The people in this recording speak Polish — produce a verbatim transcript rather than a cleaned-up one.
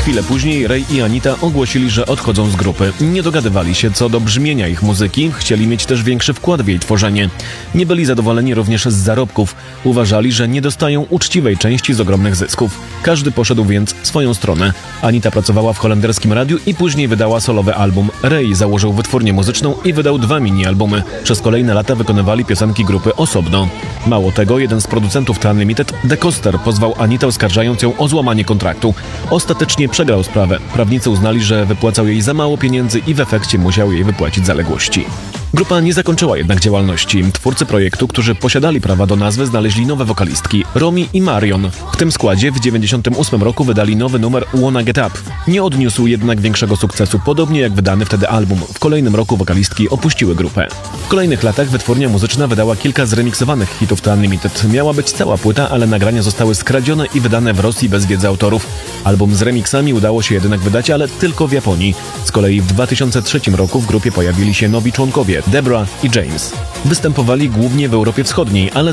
Chwilę później Ray i Anita ogłosili, że odchodzą z grupy. Nie dogadywali się co do brzmienia ich muzyki, chcieli mieć też większy wkład w jej tworzenie. Nie byli zadowoleni również z zarobków. Uważali, że nie dostają uczciwej części z ogromnych zysków. Każdy poszedł więc w swoją stronę. Anita pracowała w holenderskim radiu i później wydała solowy album. Ray założył wytwórnię muzyczną i wydał dwa mini-albumy. Przez kolejne lata wykonywali piosenki grupy osobno. Mało tego, jeden z producentów The Unlimited, The Coster, pozwał Anitę, oskarżając ją o złamanie kontraktu. Ostatecznie przegrał sprawę. Prawnicy uznali, że wypłacał jej za mało pieniędzy i w efekcie musiał jej wypłacić zaległości. Grupa nie zakończyła jednak działalności. Twórcy projektu, którzy posiadali prawa do nazwy, znaleźli nowe wokalistki, Romy i Marion. W tym składzie w dziewięćdziesiątym ósmym roku wydali nowy numer Wanna Get Up. Nie odniósł jednak większego sukcesu, podobnie jak wydany wtedy album. W kolejnym roku wokalistki opuściły grupę. W kolejnych latach wytwórnia muzyczna wydała kilka zremiksowanych hitów The Unlimited. Miała być cała płyta, ale nagrania zostały skradzione i wydane w Rosji bez wiedzy autorów. Album z remixami udało się jednak wydać, ale tylko w Japonii. Z kolei w dwa tysiące trzecim roku w grupie pojawili się nowi członkowie, Debra i James. Występowali głównie w Europie Wschodniej, ale